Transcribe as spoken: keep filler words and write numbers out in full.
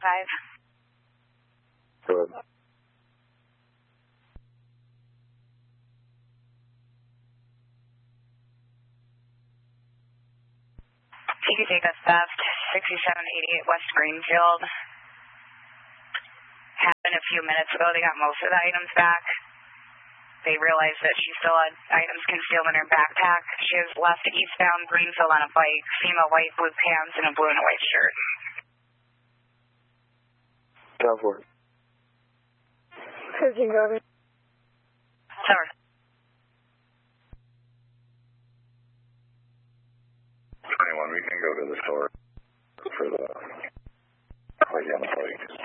five. Good. You can take us theft, sixty-seven eighty-eight West Greenfield. Happened a few minutes ago. They got most of the items back. They realized that she still had items concealed in her backpack. She has left eastbound Greenfield on a bike, female white, blue pants, and a blue and a white shirt. Down for it. fifteen, copy. Sorry. twenty-one, we can go to the store for the identified.